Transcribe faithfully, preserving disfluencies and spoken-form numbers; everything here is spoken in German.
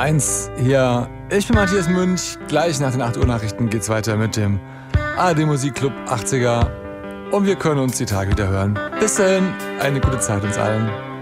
eins hier. Ich bin Matthias Münch. Gleich nach den acht Uhr Nachrichten geht's weiter mit dem A R D Musikclub achtziger. Und wir können uns die Tage wieder hören. Bis dahin, eine gute Zeit uns allen.